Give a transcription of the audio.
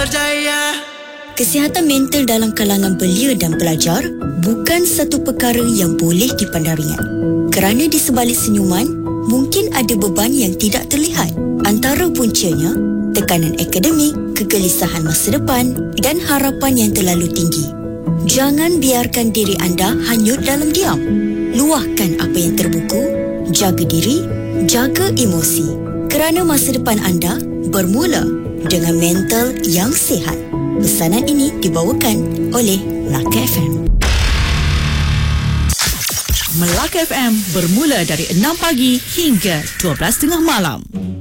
berjaya. Kesihatan mental dalam kalangan belia dan pelajar bukan satu perkara yang boleh dipandang ringan. Kerana di sebalik senyuman, mungkin ada beban yang tidak terlihat. Antara puncanya, tekanan akademik, kegelisahan masa depan dan harapan yang terlalu tinggi. Jangan biarkan diri anda hanyut dalam diam. Luahkan apa yang terbuku, jaga diri, jaga emosi. Kerana masa depan anda bermula dengan mental yang sihat. Pesanan ini dibawakan oleh Melaka FM. Melaka FM bermula dari 6 pagi hingga 12.30 malam.